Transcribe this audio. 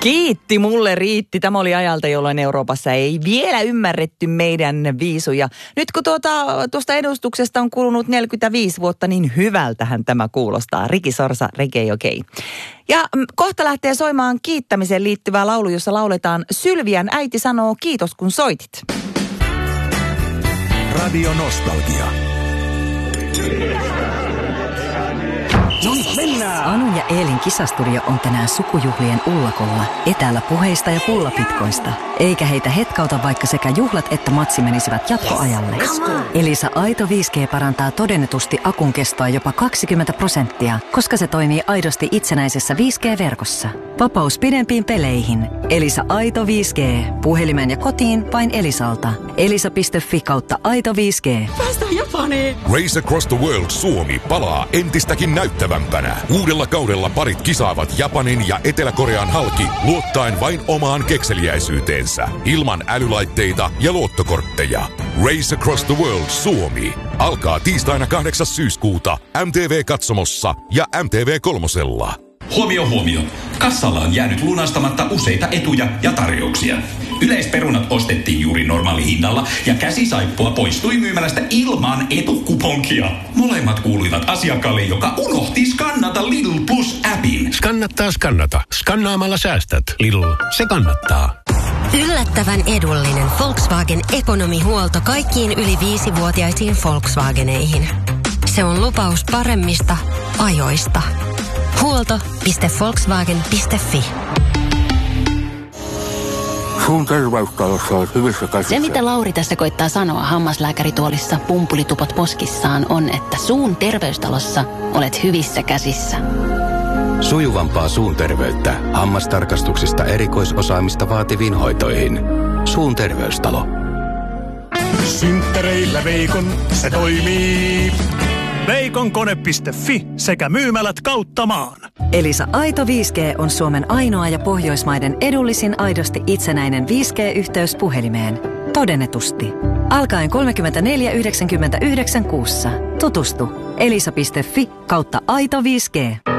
Kiitti, mulle riitti. Tämä oli ajalta, jolloin Euroopassa ei vielä ymmärretty meidän viisuja. Nyt kun tuosta edustuksesta on kulunut 45 vuotta, niin hyvältähän tämä kuulostaa. Riki Sorsa, Reggae Okei. Ja kohta lähtee soimaan kiittämiseen liittyvä laulu, jossa lauletaan Sylvian äiti sanoo kiitos kun soitit. Radio Nostalgia. Mennään! Anu ja Eelin kisastudio on tänään sukujuhlien ullakolla, etäällä puheista ja pullapitkoista. Eikä heitä hetkauta, vaikka sekä juhlat että matsi menisivät jatkoajalle. Elisa Aito 5G parantaa todennetusti akun kestoa jopa 20%, koska se toimii aidosti itsenäisessä 5G-verkossa. Vapaus pidempiin peleihin. Elisa Aito 5G. Puhelimen ja kotiin vain Elisalta. Elisa.fi/Aito 5G. Päästään Japaniin! Race Across the World Suomi palaa entistäkin näyttävämpänä. Uudella kaudella parit kisaavat Japanin ja Etelä-Korean halki luottaen vain omaan kekseliäisyyteensä. Ilman älylaitteita ja luottokortteja. Race Across the World Suomi alkaa tiistaina 8. syyskuuta MTV-katsomossa ja MTV3:lla. Huomio, huomio. Kassalla on jäänyt lunastamatta useita etuja ja tarjouksia. Yleisperunat ostettiin juuri normaalihinnalla ja käsisaippua poistui myymälästä ilman etukuponkia. Molemmat kuuluivat asiakkaalle, joka unohti skannata Lidl Plus-appin. Skannata. Skannaamalla säästät. Lidl, se kannattaa. Yllättävän edullinen Volkswagen ekonomihuolto kaikkiin yli 5-vuotiaisiin Volkswageneihin. Se on lupaus paremmista ajoista. Huolto.volkswagen.fi. Suun terveystalossa on hyvissä käsissä. Se, mitä Lauri tässä koittaa sanoa hammaslääkärituolissa pumpulitupot poskissaan, on, että Suun terveystalossa olet hyvissä käsissä. Sujuvampaa suun terveyttä hammastarkastuksista erikoisosaamista vaativiin hoitoihin. Suun terveystalo. Synttäreillä Veikon se toimii. Veikonkone.fi sekä myymälät kautta maan. Elisa Aito 5G on Suomen ainoa ja Pohjoismaiden edullisin aidosti itsenäinen 5G-yhteys puhelimeen. Todennetusti. Alkaen 34,99 kuussa. Tutustu. elisa.fi/Aito 5G.